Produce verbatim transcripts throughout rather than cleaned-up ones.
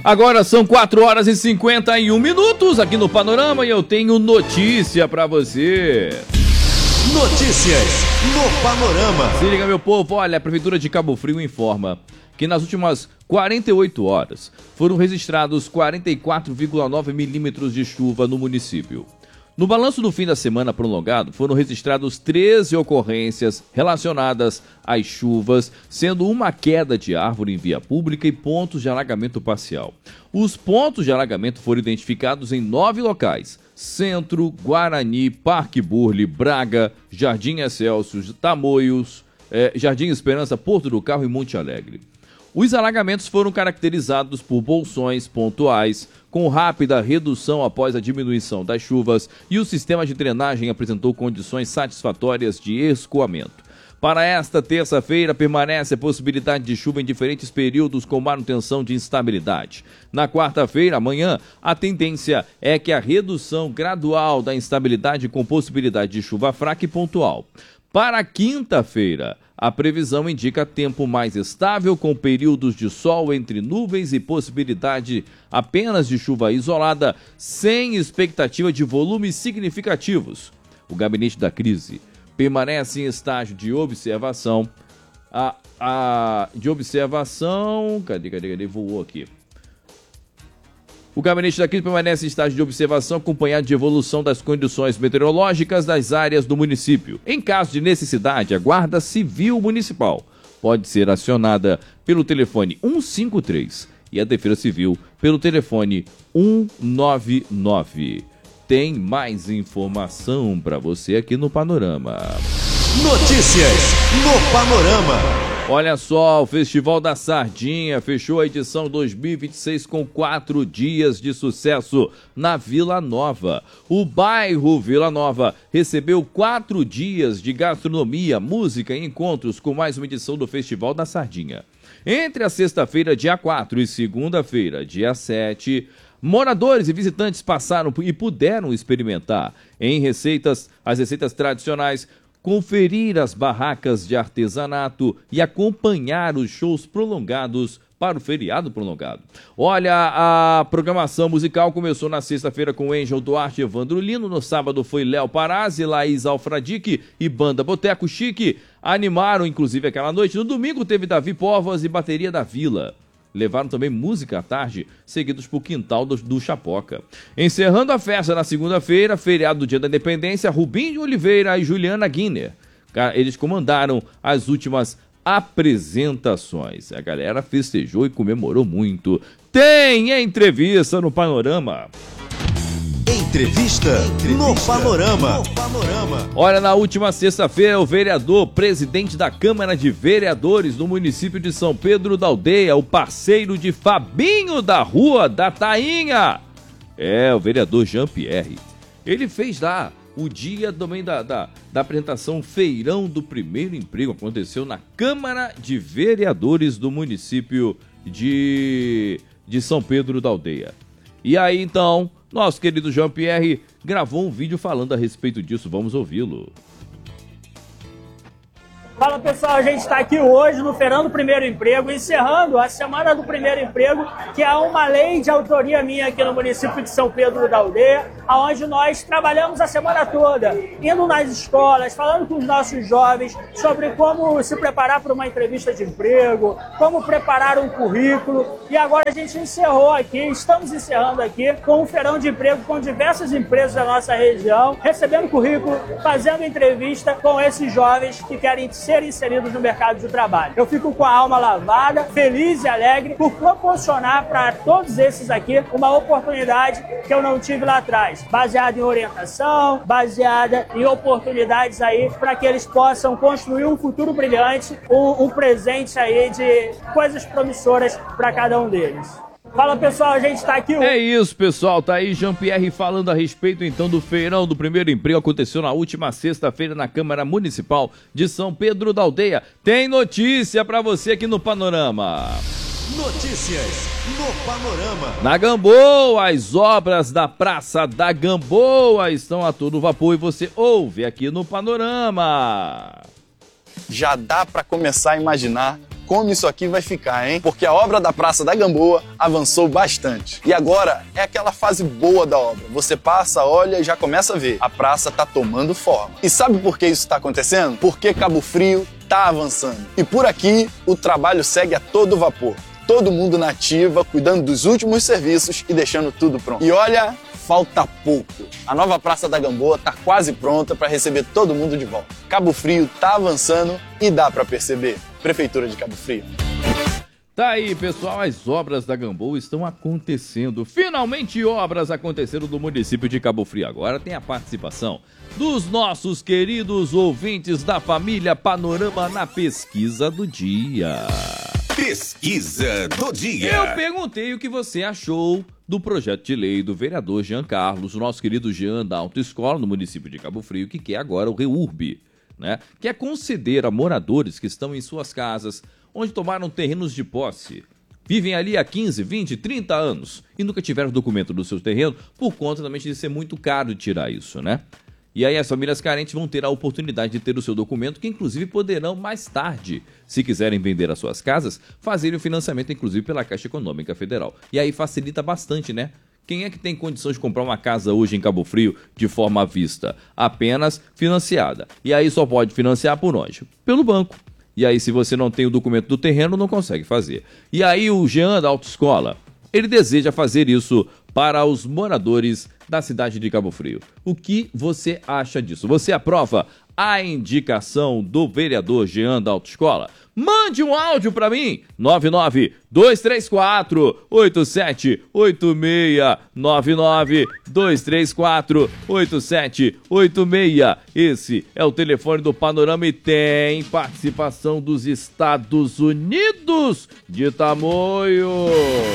Agora são quatro horas e cinquenta e um minutos aqui no Panorama e eu tenho notícia pra você. Notícias no Panorama. Se liga, meu povo, olha, a Prefeitura de Cabo Frio informa que nas últimas quarenta e oito horas foram registrados quarenta e quatro vírgula nove milímetros de chuva no município. No balanço do fim da semana prolongado, foram registrados treze ocorrências relacionadas às chuvas, sendo uma queda de árvore em via pública e pontos de alagamento parcial. Os pontos de alagamento foram identificados em nove locais: Centro, Guarani, Parque Burle, Braga, Jardim Excelsior, Tamoios, eh, Jardim Esperança, Porto do Carro e Monte Alegre. Os alagamentos foram caracterizados por bolsões pontuais, com rápida redução após a diminuição das chuvas, e o sistema de drenagem apresentou condições satisfatórias de escoamento. Para esta terça-feira, permanece a possibilidade de chuva em diferentes períodos com manutenção de instabilidade. Na quarta-feira, amanhã, a tendência é que a redução gradual da instabilidade com possibilidade de chuva fraca e pontual. Para quinta-feira, a previsão indica tempo mais estável, com períodos de sol entre nuvens e possibilidade apenas de chuva isolada, sem expectativa de volumes significativos. O gabinete da crise permanece em estágio de observação. A, a, de observação... Cadê, cadê, cadê? Voou aqui. O gabinete da crise permanece em estágio de observação, acompanhado de evolução das condições meteorológicas das áreas do município. Em caso de necessidade, a Guarda Civil Municipal pode ser acionada pelo telefone um cinco três e a Defesa Civil pelo telefone um nove nove. Tem mais informação para você aqui no Panorama. Notícias no Panorama. Olha só, o Festival da Sardinha fechou a edição dois mil e vinte e seis com quatro dias de sucesso na Vila Nova. O bairro Vila Nova recebeu quatro dias de gastronomia, música e encontros com mais uma edição do Festival da Sardinha. Entre a sexta-feira, dia quatro, e segunda-feira, dia sete... moradores e visitantes passaram e puderam experimentar em receitas, as receitas tradicionais, conferir as barracas de artesanato e acompanhar os shows prolongados para o feriado prolongado. Olha, a programação musical começou na sexta-feira com Angel Duarte e Evandro Lino, no sábado foi Léo Parazzi, Laís Alfradique e Banda Boteco Chique, animaram inclusive aquela noite. No domingo teve Davi Povas e Bateria da Vila. Levaram também música à tarde, seguidos por Quintal do, do Chapoca. Encerrando a festa na segunda-feira, feriado do Dia da Independência, Rubinho de Oliveira e Juliana Guiner. Eles comandaram as últimas apresentações. A galera festejou e comemorou muito. Tem entrevista no Panorama. Entrevista, Entrevista no, Panorama. no Panorama. Olha, na última sexta-feira, o vereador, presidente da Câmara de Vereadores do município de São Pedro da Aldeia, o parceiro de Fabinho da Rua da Tainha, é, o vereador Jean-Pierre, ele fez lá o dia também da, da, da apresentação Feirão do Primeiro Emprego. Aconteceu na Câmara de Vereadores do município de, de São Pedro da Aldeia. E aí, então, nosso querido Jean-Pierre gravou um vídeo falando a respeito disso. Vamos ouvi-lo. Fala pessoal, a gente está aqui hoje no Feirão do Primeiro Emprego, encerrando a Semana do Primeiro Emprego, que é uma lei de autoria minha aqui no município de São Pedro da Aldeia, onde nós trabalhamos a semana toda, indo nas escolas, falando com os nossos jovens sobre como se preparar para uma entrevista de emprego, como preparar um currículo, e agora a gente encerrou aqui, estamos encerrando aqui com um feirão de emprego com diversas empresas da nossa região, recebendo currículo, fazendo entrevista com esses jovens que querem ser inseridos no mercado de trabalho. Eu fico com a alma lavada, feliz e alegre por proporcionar para todos esses aqui uma oportunidade que eu não tive lá atrás, baseada em orientação, baseada em oportunidades aí para que eles possam construir um futuro brilhante, um, um presente aí de coisas promissoras para cada um deles. Fala pessoal, a gente tá aqui. É isso pessoal, tá aí Jean-Pierre falando a respeito então do Feirão do Primeiro Emprego. Aconteceu na última sexta-feira na Câmara Municipal de São Pedro da Aldeia. Tem notícia pra você aqui no Panorama. Notícias no Panorama. Na Gamboa, as obras da Praça da Gamboa estão a todo vapor e você ouve aqui no Panorama. Já dá pra começar a imaginar como isso aqui vai ficar, hein? Porque a obra da Praça da Gamboa avançou bastante. E agora é aquela fase boa da obra. Você passa, olha e já começa a ver. A praça tá tomando forma. E sabe por que isso tá acontecendo? Porque Cabo Frio tá avançando. E por aqui, o trabalho segue a todo vapor. Todo mundo na ativa, cuidando dos últimos serviços e deixando tudo pronto. E olha, falta pouco. A nova Praça da Gamboa tá quase pronta para receber todo mundo de volta. Cabo Frio tá avançando e dá para perceber. Prefeitura de Cabo Frio. Tá aí, pessoal, as obras da Gamboa estão acontecendo. Finalmente obras aconteceram no município de Cabo Frio. Agora tem a participação dos nossos queridos ouvintes da família Panorama na pesquisa do dia. Pesquisa do dia. Eu perguntei o que você achou do projeto de lei do vereador Jean Carlos, o nosso querido Jean da Autoescola no município de Cabo Frio, que quer agora o REURB, né? Que é conceder a moradores que estão em suas casas, onde tomaram terrenos de posse, vivem ali há quinze, vinte, trinta anos e nunca tiveram documento do seu terreno por conta também de ser muito caro tirar isso, né? E aí as famílias carentes vão ter a oportunidade de ter o seu documento, que inclusive poderão mais tarde, se quiserem vender as suas casas, fazerem o financiamento inclusive pela Caixa Econômica Federal. E aí facilita bastante, né? Quem é que tem condições de comprar uma casa hoje em Cabo Frio de forma à vista? Apenas financiada. E aí só pode financiar por onde? Pelo banco. E aí se você não tem o documento do terreno, não consegue fazer. E aí o Jean da Autoescola, ele deseja fazer isso para os moradores da cidade de Cabo Frio. O que você acha disso? Você aprova a indicação do vereador Jean da Autoescola? Mande um áudio para mim, nove nove dois três quatro oito sete oito seis, nove nove dois três quatro oito sete oito seis. Esse é o telefone do Panorama e tem participação dos Estados Unidos de Tamoio.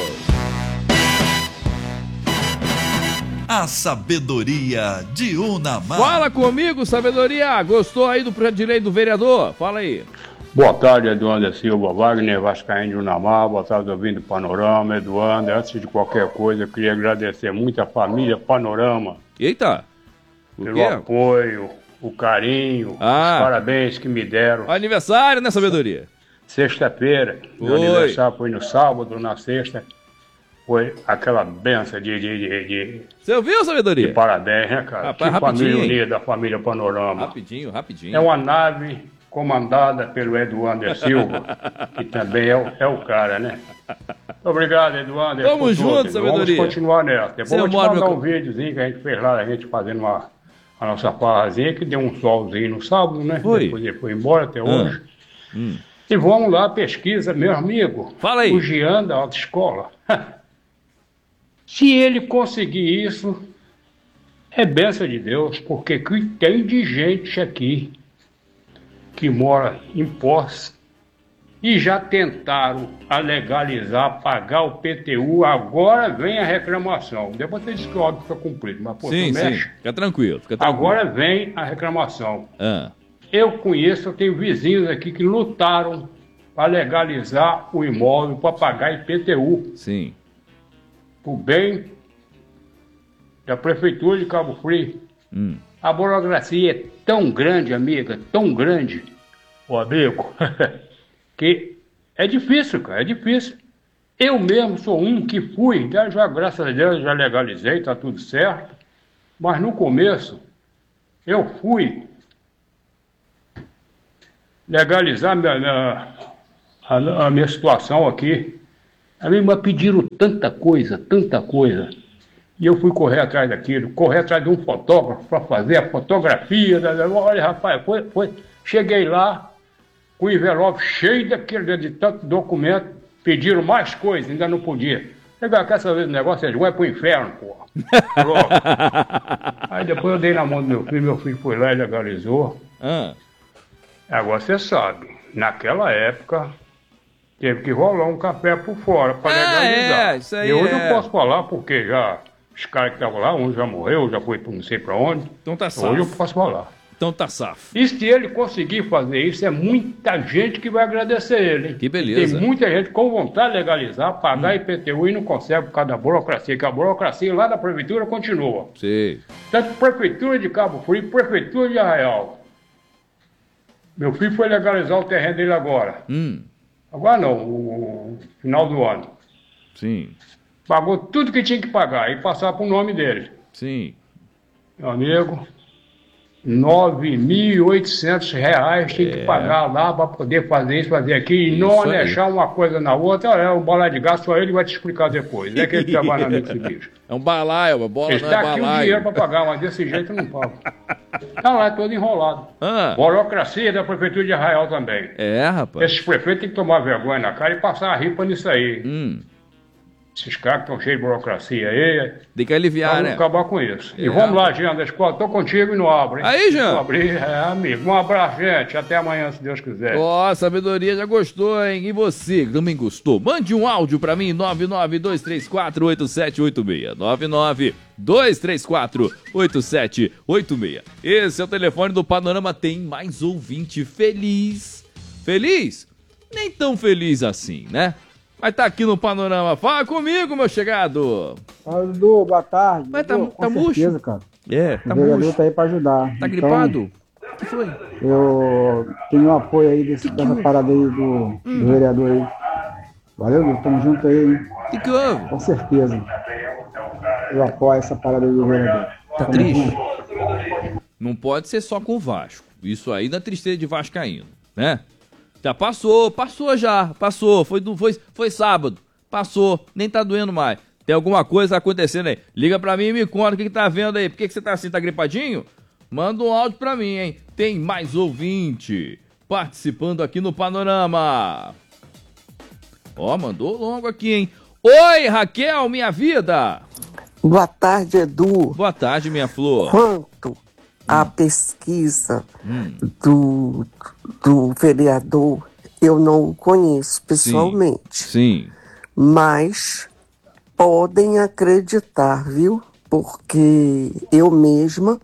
A sabedoria de Unamar. Fala comigo, sabedoria. Gostou aí do projeto de lei do vereador? Fala aí. Boa tarde, Eduardo Silva Wagner, Vascaíno de Unamar. Boa tarde, ouvindo Panorama. Eduardo, antes de qualquer coisa, eu queria agradecer muito a família Panorama. Eita. Pelo apoio, o carinho, ah. os parabéns que me deram. Aniversário, né, sabedoria? Sexta-feira. Meu Oi. aniversário foi no sábado, na sexta. Foi aquela benção de... de, de, de Você ouviu, sabedoria? De parabéns, né, cara? Rapaz, que família hein? unida, a família Panorama. Rapidinho, rapidinho. É uma nave comandada pelo Eduardo Silva, que também é o, é o cara, né? Obrigado, Eduardo. Tamo junto, sabedoria. Vamos continuar nessa. Depois eu vou te mandar meu... um videozinho que a gente fez lá, a gente fazendo uma, a nossa farrazinha, que deu um solzinho no sábado, né? Foi. Depois ele foi embora até hoje. Ah. Hum. E vamos lá, pesquisa, meu amigo. Fala aí. O Jean da Autoescola. Se ele conseguir isso, é bênção de Deus, porque tem de gente aqui que mora em posse e já tentaram a legalizar, pagar o P T U, agora vem a reclamação. Depois você diz que o óbvio fica cumprido, mas pô, sim, tu mexe. sim. Fica tranquilo, fica tranquilo. Agora vem a reclamação. Ah. Eu conheço, eu tenho vizinhos aqui que lutaram para legalizar o imóvel, para pagar I P T U. Sim. O bem da Prefeitura de Cabo Frio. Hum. A burocracia é tão grande, amiga, tão grande, ô amigo, que é difícil, cara, é difícil. Eu mesmo sou um que fui, já, já graças a Deus já legalizei, tá tudo certo, mas no começo eu fui legalizar minha, minha, a, a minha situação aqui. A minha irmã pediram tanta coisa, tanta coisa. E eu fui correr atrás daquilo, correr atrás de um fotógrafo para fazer a fotografia. Olha, rapaz, foi, foi. Cheguei lá com o envelope cheio daquele, de tanto documento. Pediram mais coisas, ainda não podia. Chegar cá, essa vez o negócio é vai pro inferno, porra. Aí depois eu dei na mão do meu filho, meu filho foi lá e legalizou. Ah. Agora você sabe, naquela época... Teve que rolar um café por fora para ah, legalizar. É, isso aí e hoje é. eu posso falar porque já os caras que estavam lá, um já morreu, já foi para não sei para onde. Então tá safo. Hoje eu posso falar. Então tá safo. E se ele conseguir fazer isso, é muita gente que vai agradecer ele. Hein? Que beleza. Tem muita gente com vontade de legalizar, pagar hum. I P T U e não consegue por causa da burocracia, que a burocracia lá da prefeitura continua. Sim. Tanto prefeitura de Cabo Frio, prefeitura de Arraial. Meu filho foi legalizar o terreno dele agora. Hum. Agora não, o, o final do ano. Sim, Pagou tudo que tinha que pagar e passar para o nome dele. sim. Meu amigo, nove mil e oitocentos reais tem que pagar lá para poder fazer isso, fazer aquilo, e não Isso aí. deixar uma coisa na outra. É o bola de gasto, só ele vai te explicar depois. É que ele trabalha na Mitsubishi. É um balaio, a bola Ele não está é aqui o balaio. dinheiro para pagar, mas desse jeito não paga. Está lá todo enrolado. Ah. Burocracia da Prefeitura de Arraial também. É, rapaz. Esses prefeitos têm que tomar vergonha na cara e passar a ripa nisso aí. Hum, Esses caras que estão cheios de burocracia aí, tem que aliviar, vamos né? acabar com isso. E É. vamos lá, Jean da escola, tô contigo e não abro, hein? Aí, Jean. Vou abrir, é, amigo. Um abraço, gente. Até amanhã, se Deus quiser. Ó, sabedoria já gostou, hein? E você também gostou? Mande um áudio pra mim, nove nove dois três quatro oito sete oito seis. nove nove dois três quatro oito sete oito seis. Esse é o telefone do Panorama. Tem mais ouvinte feliz. Feliz? Nem tão feliz assim, né? Mas tá aqui no Panorama. Fala comigo, meu chegado. Fala, Dudu, boa tarde. Mas tá- Dudu, tá com murcho? certeza, cara. É, O vereador tá aí pra ajudar. Tá Então, gripado? O que foi? Eu tenho o apoio aí desse, dessa parada aí do, Hum. do vereador aí. Valeu, Dudu, tamo junto aí, hein? O que que houve? Com certeza. Eu apoio essa parada aí do vereador. Tá Tamo triste? junto. Não pode ser só com o Vasco. Isso aí na tristeza de vascaíno, né? Já passou, passou já, passou. Foi, do, foi, foi sábado, passou, nem tá doendo mais. Tem alguma coisa acontecendo aí. Liga pra mim e me conta o que, que tá vendo aí. Por que, que você tá assim, tá gripadinho? Manda um áudio pra mim, hein? Tem mais ouvinte participando aqui no Panorama. Ó, mandou longo aqui, hein? Oi, Raquel, minha vida. Boa tarde, Edu. Boa tarde, minha flor. Quanto à pesquisa do, do vereador, eu não o conheço pessoalmente, Sim. mas podem acreditar, viu? Porque eu mesma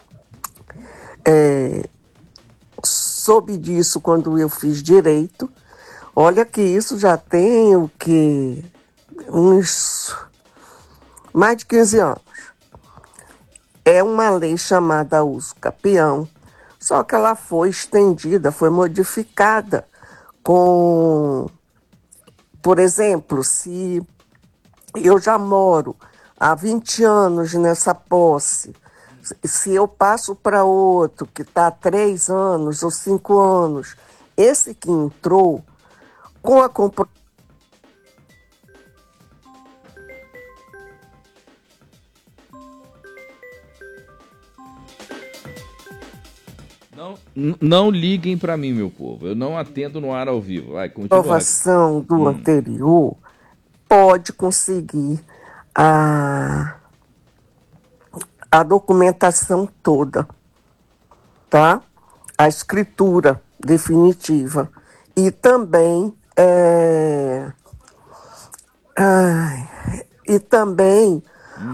é, soube disso quando eu fiz direito. Olha que isso já tem o que? Uns mais de quinze anos. É uma lei chamada uso capião, só que ela foi estendida, foi modificada com, por exemplo, se eu já moro há vinte anos nessa posse, se eu passo para outro que está há três anos ou cinco anos, esse que entrou com a compra Não, n- não liguem pra mim, meu povo. Eu não atendo no ar ao vivo. Vai, continua. aprovação do Hum. anterior, pode conseguir a, a documentação toda, tá? A escritura definitiva. E também, é, ai, e também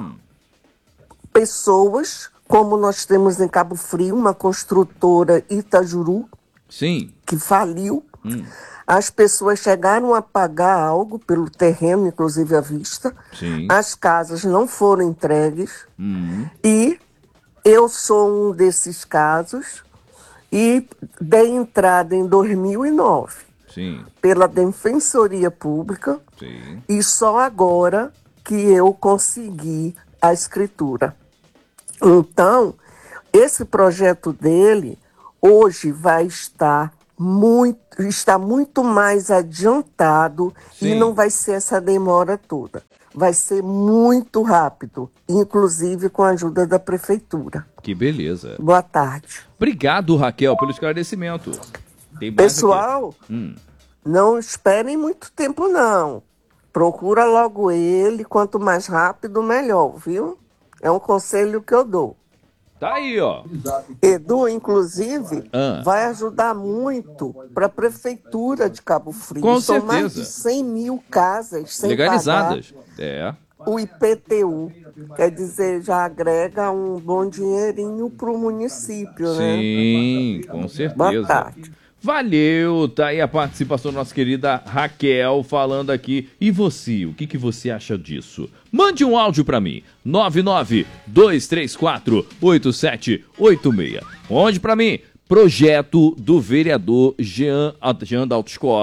pessoas, como nós temos em Cabo Frio, uma construtora Itajuru, Sim. que faliu. Hum. As pessoas chegaram a pagar algo pelo terreno, inclusive à vista. Sim. As casas não foram entregues. Hum. E eu sou um desses casos e dei entrada em dois mil e nove Sim. pela Defensoria Pública Sim. e só agora que eu consegui a escritura. Então, esse projeto dele hoje vai estar muito, está muito mais adiantado. Sim. E não vai ser essa demora toda. Vai ser muito rápido, inclusive com a ajuda da prefeitura. Que beleza. Boa tarde. Obrigado, Raquel, pelo esclarecimento. Tem mais Pessoal, aqui. Hum. não esperem muito tempo, não. Procura logo ele, quanto mais rápido, melhor, viu? É um conselho que eu dou. Tá aí, ó. Edu, inclusive, Ah. vai ajudar muito para a prefeitura de Cabo Frio. Com São mais certeza. de cem mil casas sem Legalizadas. É. pagar o I P T U. Quer dizer, já agrega um bom dinheirinho para o município, né? Sim, com Boa certeza. tarde. Valeu, tá aí a participação da nossa querida Raquel falando aqui. E você, o que, que você acha disso? Mande um áudio pra mim, nove nove dois três quatro oito sete oito seis. Onde pra mim? Projeto do vereador Jean, Jean da Autoescola,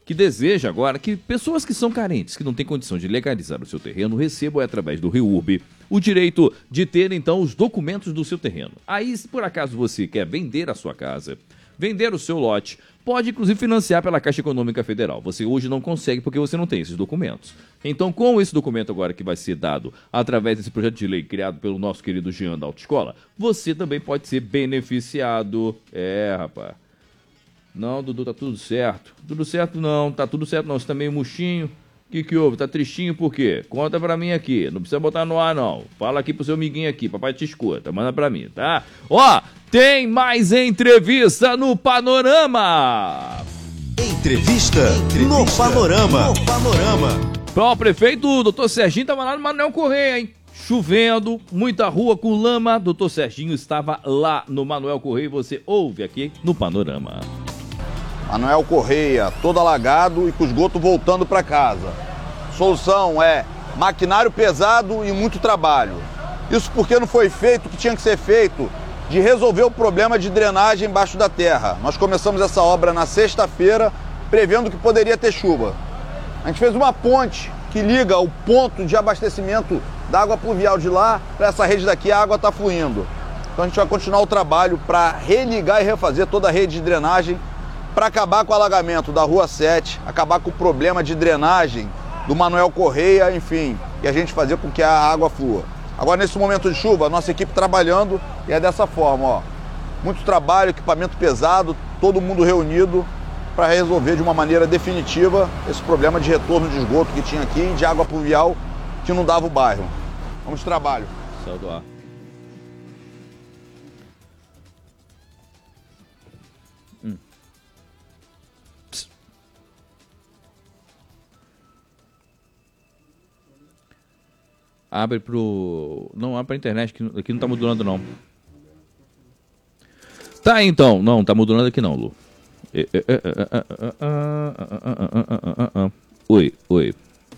que deseja agora que pessoas que são carentes, que não têm condição de legalizar o seu terreno, recebam através do REURB o direito de ter então os documentos do seu terreno. Aí, se por acaso você quer vender a sua casa, vender o seu lote, pode inclusive financiar pela Caixa Econômica Federal. Você hoje não consegue porque você não tem esses documentos. Então, com esse documento agora que vai ser dado através desse projeto de lei criado pelo nosso querido Jean da Autoescola, você também pode ser beneficiado. É, rapaz. Não, Dudu, tá tudo certo. Tudo certo não, tá tudo certo não. Você tá meio murchinho. O que que houve? Tá tristinho por quê? Conta pra mim aqui. Não precisa botar no ar, não. Fala aqui pro seu amiguinho aqui. Papai te escuta. Manda pra mim, tá? Ó, tem mais entrevista no Panorama. Entrevista, Entrevista no Panorama. No Panorama. Ó, o prefeito, doutor Serginho, tava lá no Manuel Correia, hein? Chovendo, muita rua com lama. Doutor Serginho estava lá no Manuel Correia e você ouve aqui no Panorama. Manuel Correia, todo alagado e com o esgoto voltando para casa. Solução é maquinário pesado e muito trabalho. Isso porque não foi feito o que tinha que ser feito de resolver o problema de drenagem embaixo da terra. Nós começamos essa obra na sexta-feira, prevendo que poderia ter chuva. A gente fez uma ponte que liga o ponto de abastecimento da água pluvial de lá para essa rede daqui, a água está fluindo. Então a gente vai continuar o trabalho para religar e refazer toda a rede de drenagem para acabar com o alagamento da Rua sete, acabar com o problema de drenagem do Manuel Correia, enfim, e a gente fazer com que a água flua. Agora, nesse momento de chuva, a nossa equipe trabalhando e é dessa forma, ó. Muito trabalho, equipamento pesado, todo mundo reunido para resolver de uma maneira definitiva esse problema de retorno de esgoto que tinha aqui e de água pluvial que inundava o bairro. Vamos de trabalho. Céu do ar. Hum. Abre pro... Não, abre pra internet, que aqui não tá modulando, não. Tá, então. Não, tá modulando aqui não, Lu. Oi, oi.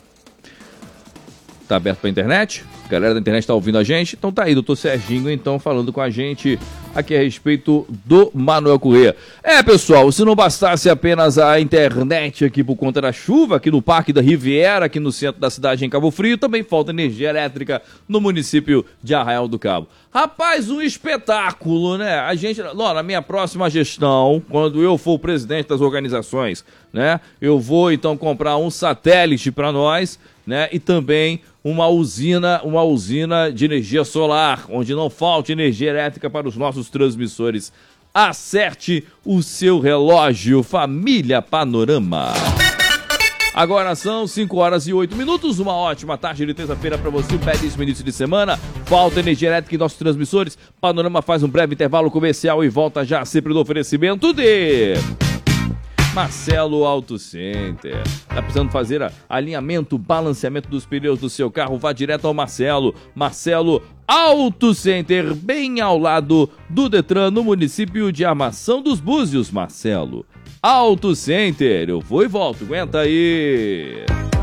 Tá aberto pra internet? A galera da internet tá ouvindo a gente? Então tá aí, doutor Serginho, então, falando com a gente aqui a respeito do Manuel Correia. É, pessoal, se não bastasse apenas a internet aqui por conta da chuva, aqui no Parque da Riviera, aqui no centro da cidade, em Cabo Frio, também falta energia elétrica no município de Arraial do Cabo. Rapaz, um espetáculo, né? A gente, ó, na minha próxima gestão, quando eu for o presidente das organizações, né? Eu vou, então, comprar um satélite para nós, né? E também uma usina, uma usina de energia solar, onde não falte energia elétrica para os nossos transmissores. Acerte o seu relógio, família Panorama. Agora são cinco horas e oito minutos, uma ótima tarde de terça-feira para você, um belíssimo início de semana. Falta energia elétrica em nossos transmissores. Panorama faz um breve intervalo comercial e volta já sempre no oferecimento de... Marcelo Auto Center. Tá precisando fazer a, alinhamento, balanceamento dos pneus do seu carro? Vá direto ao Marcelo. Marcelo Auto Center, bem ao lado do Detran, no município de Armação dos Búzios. Marcelo Auto Center. Eu vou e volto. Aguenta aí.